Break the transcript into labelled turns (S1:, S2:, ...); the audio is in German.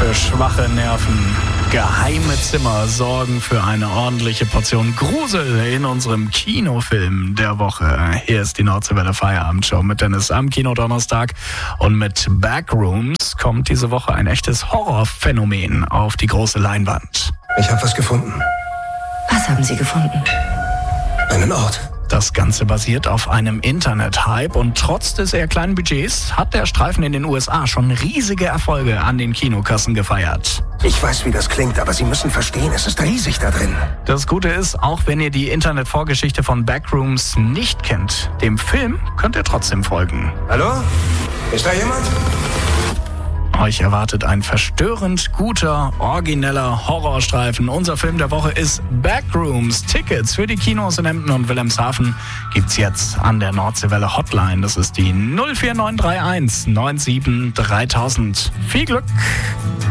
S1: für schwache Nerven. Geheime Zimmer sorgen für eine ordentliche Portion Grusel in unserem Kinofilm der Woche. Hier ist die Nordseewelle Feierabendshow mit Dennis am Kinodonnerstag. Und mit Backrooms kommt diese Woche ein echtes Horrorphänomen auf die große Leinwand.
S2: Ich habe was gefunden.
S3: Was haben Sie gefunden?
S2: Einen Ort.
S1: Das Ganze basiert auf einem Internet-Hype und trotz des eher kleinen Budgets hat der Streifen in den USA schon riesige Erfolge an den Kinokassen gefeiert.
S2: Ich weiß, wie das klingt, aber Sie müssen verstehen, es ist riesig da drin.
S1: Das Gute ist, auch wenn ihr die Internet-Vorgeschichte von Backrooms nicht kennt, dem Film könnt ihr trotzdem folgen.
S2: Hallo? Ist da jemand?
S1: Euch erwartet ein verstörend guter, origineller Horrorstreifen. Unser Film der Woche ist Backrooms. Tickets für die Kinos in Emden und Wilhelmshaven gibt's jetzt an der Nordseewelle Hotline. Das ist die 04931 97 3000. Viel Glück!